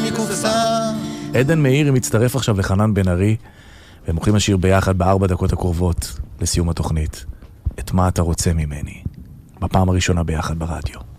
מקופסה. עדן מאירי מצטרף עכשיו לחנן בן ארי, והם הולכים לשיר ביחד ב4 דקות הקרובות לסיום התוכנית. את מה אתה רוצה ממני? בפעם הראשונה ביחד ברדיו.